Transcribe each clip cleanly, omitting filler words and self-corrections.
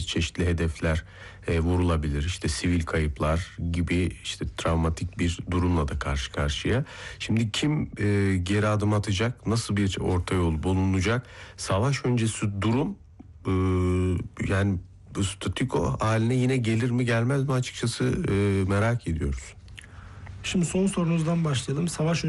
çeşitli hedefler vurulabilir. İşte sivil kayıplar gibi işte travmatik bir durumla da karşı karşıya. Şimdi kim geri adım atacak? Nasıl bir orta yol bulunacak? Savaş öncesi durum yani bu statüko haline yine gelir mi gelmez mi açıkçası merak ediyoruz. Şimdi son sorunuzdan başlayalım.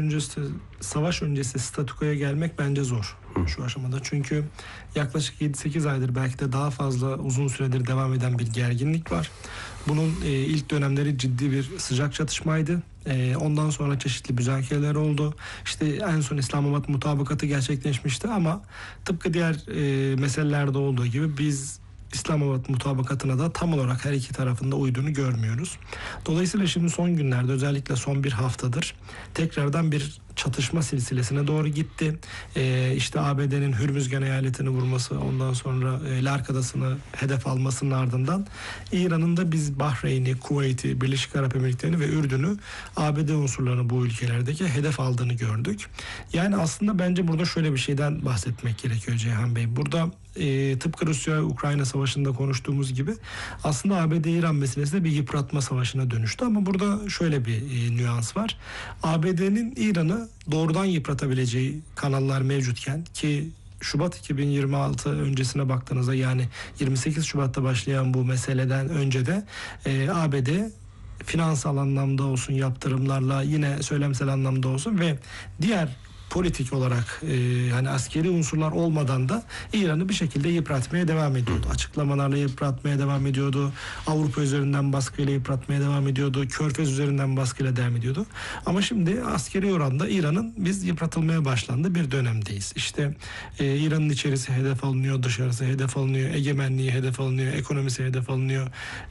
Savaş öncesi statükoya gelmek bence zor şu aşamada. Çünkü yaklaşık 7-8 aydır, belki de daha fazla uzun süredir devam eden bir gerginlik var. Bunun ilk dönemleri ciddi bir sıcak çatışmaydı. Ondan sonra çeşitli müzakereler oldu. İşte en son İslamabad mutabakatı gerçekleşmişti ama tıpkı diğer meselelerde olduğu gibi biz İslamabad mutabakatına da tam olarak her iki tarafında uyduğunu görmüyoruz. Dolayısıyla şimdi son günlerde, özellikle son bir haftadır tekrardan bir çatışma silsilesine doğru gitti. İşte ABD'nin Hürmüzgan eyaletini vurması, ondan sonra Lark Adası'nı hedef almasının ardından İran'ın da biz Bahreyn'i, Kuveyt'i, Birleşik Arap Emirlikleri'ni ve Ürdün'ü, ABD unsurlarını bu ülkelerdeki hedef aldığını gördük. Yani aslında bence burada şöyle bir şeyden bahsetmek gerekiyor Ceyhan Bey. Burada tıpkı Rusya-Ukrayna savaşında konuştuğumuz gibi aslında ABD-İran meselesi de bir yıpratma savaşına dönüştü. Ama burada şöyle bir nüans var. ABD'nin İran'ı doğrudan yıpratabileceği kanallar mevcutken, ki Şubat 2026 öncesine baktığınızda, yani 28 Şubat'ta başlayan bu meseleden önce de ABD finansal anlamda olsun, yaptırımlarla, yine söylemsel anlamda olsun ve diğer politik olarak hani askeri unsurlar olmadan da İran'ı bir şekilde yıpratmaya devam ediyordu. Açıklamalarla yıpratmaya devam ediyordu. Avrupa üzerinden baskıyla yıpratmaya devam ediyordu. Körfez üzerinden baskıyla devam ediyordu. Ama şimdi askeri oranda İran'ın biz yıpratılmaya başlandığı bir dönemdeyiz. İşte İran'ın içerisi hedef alınıyor, dışarısı hedef alınıyor, egemenliği hedef alınıyor, ekonomisi hedef alınıyor.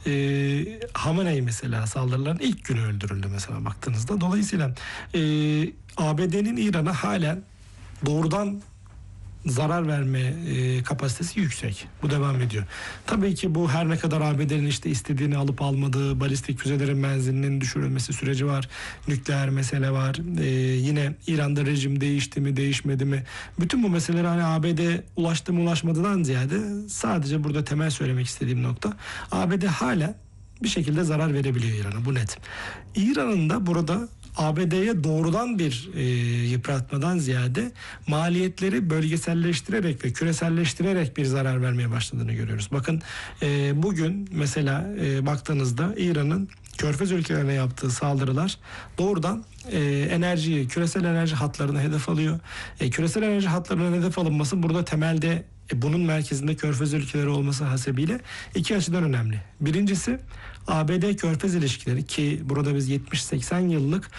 Hamenei mesela saldırıların ilk günü öldürüldü mesela baktığınızda. Dolayısıyla ABD'nin İran'a halen doğrudan zarar verme kapasitesi yüksek. Bu devam ediyor. Tabii ki bu her ne kadar ABD'nin işte istediğini alıp almadığı, balistik füzelerin menzilinin düşürülmesi süreci var. Nükleer mesele var. Yine İran'da rejim değişti mi, değişmedi mi? Bütün bu meseleler hani ABD ulaştı mı, ulaşmadıdan ziyade sadece burada temel söylemek istediğim nokta, ABD hala bir şekilde zarar verebiliyor İran'a. Bu net. İran'ın da burada ABD'ye doğrudan bir yıpratmadan ziyade maliyetleri bölgeselleştirerek ve küreselleştirerek bir zarar vermeye başladığını görüyoruz. Bakın bugün mesela baktığınızda İran'ın Körfez ülkelerine yaptığı saldırılar doğrudan enerjiyi, küresel enerji hatlarına hedef alıyor. Küresel enerji hatlarına hedef alınması burada temelde bunun merkezinde Körfez ülkeleri olması hasebiyle iki açıdan önemli. Birincisi, ABD-Körfez ilişkileri, ki burada biz 70-80 yıllık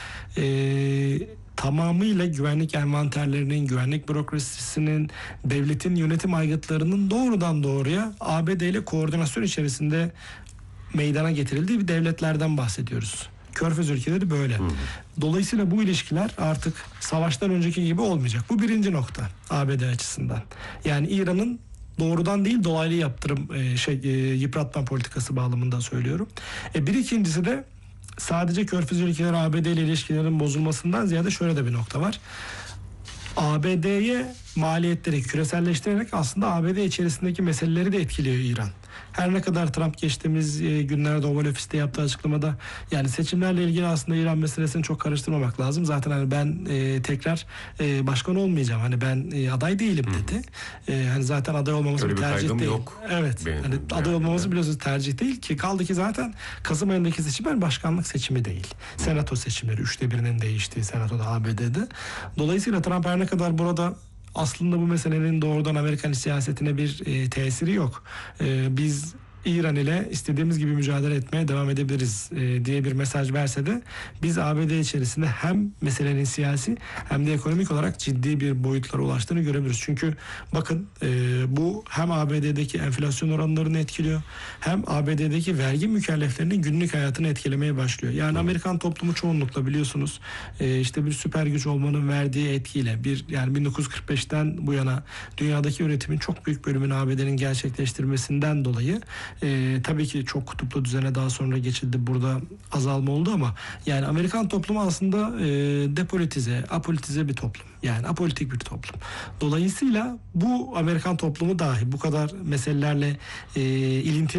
tamamıyla güvenlik envanterlerinin, güvenlik bürokrasisinin, devletin yönetim aygıtlarının doğrudan doğruya ABD ile koordinasyon içerisinde meydana getirildiği bir devletlerden bahsediyoruz. Körfez ülkeleri böyle. Dolayısıyla bu ilişkiler artık savaştan önceki gibi olmayacak. Bu birinci nokta ABD açısından. Yani İran'ın doğrudan değil dolaylı yaptırım yıpratma politikası bağlamında söylüyorum. Bir ikincisi de sadece Körfez ülkeleri ABD ile ilişkilerin bozulmasından ziyade şöyle de bir nokta var. ABD'ye maliyetleri küreselleştirerek aslında ABD içerisindeki meseleleri de etkiliyor İran. Her ne kadar Trump geçtiğimiz günlerde Oval Ofis'te yaptığı açıklamada, yani seçimlerle ilgili aslında İran meselesini çok karıştırmamak lazım. Zaten hani ben tekrar başkan olmayacağım, hani ben aday değilim dedi. Hani zaten aday olmaması bir tercih değil. Yok evet. Hani aday olmaması biliyorsunuz tercih değil ki, kaldı ki zaten Kasım ayındaki seçimler başkanlık seçimi değil. Senato seçimleri, 1/3'ünün değiştiği Senato'da, ABD'de. Dolayısıyla Trump her ne kadar burada aslında bu meselenin doğrudan Amerikan siyasetine bir tesiri yok. Biz İran ile istediğimiz gibi mücadele etmeye devam edebiliriz diye bir mesaj verse de biz ABD içerisinde hem meselenin siyasi hem de ekonomik olarak ciddi bir boyutlara ulaştığını görebiliriz. Çünkü bakın bu hem ABD'deki enflasyon oranlarını etkiliyor, hem ABD'deki vergi mükelleflerinin günlük hayatını etkilemeye başlıyor. Yani Amerikan toplumu çoğunlukla biliyorsunuz işte bir süper güç olmanın verdiği etkiyle yani 1945'ten bu yana dünyadaki üretimin çok büyük bölümünü ABD'nin gerçekleştirmesinden dolayı tabii ki çok kutuplu düzene daha sonra geçildi. Burada azalma oldu ama yani Amerikan toplumu aslında depolitize, apolitize bir toplum. Yani apolitik bir toplum. Dolayısıyla bu Amerikan toplumu dahi bu kadar meselelerle ilintili